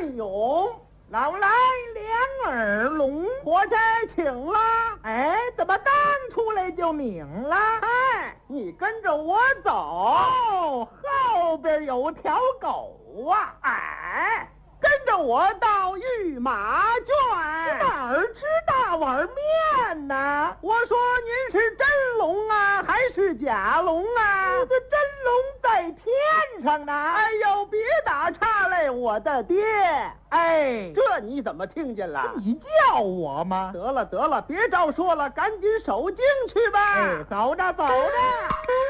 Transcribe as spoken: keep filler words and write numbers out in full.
暗涌。老来两耳聋，活差请了。哎，怎么刚出来就明了？哎，你跟着我走，哦，后边有条狗啊！哎，跟着我到御马圈，哪儿吃大碗面呢？我说您是真龙啊，还是假龙啊？这真龙在天上呢！哎呦，别打岔嘞，我的爹！哎，这你怎么听见了？你叫我吗？得了得了，别照说了，赶紧守京去吧。哎，走着走着。